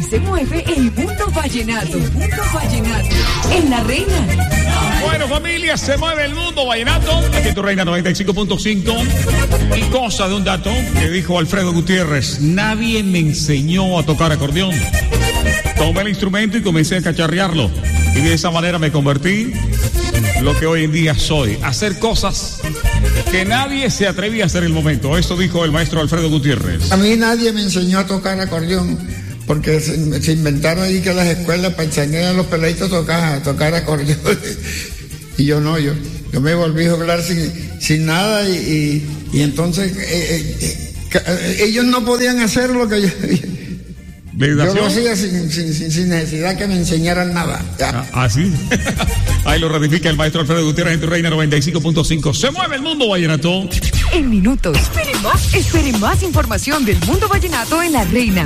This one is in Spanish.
se mueve el mundo vallenato. El mundo vallenato. En La Reina. Bueno, familia, se mueve el mundo vallenato. Aquí en tu Reina 95.5. Y cosa de un dato que dijo Alfredo Gutiérrez: nadie me enseñó a tocar acordeón. Tomé el instrumento y comencé a cacharrearlo. Y de esa manera me convertí en lo que hoy en día soy. Hacer cosas que nadie se atrevía a hacer en el momento. Esto dijo el maestro Alfredo Gutiérrez. A mí nadie me enseñó a tocar acordeón, porque se inventaron ahí que las escuelas para enseñar a los peladitos a tocar acordeón. Y yo no, yo me volví a jugar sin nada y entonces ellos no podían hacer lo que yo lo hacía sin necesidad que me enseñaran nada. Así. Ahí lo ratifica el maestro Alfredo Gutiérrez en tu Reina 95.5. Se mueve el mundo vallenato. En minutos. Espere más información del mundo vallenato en La Reina.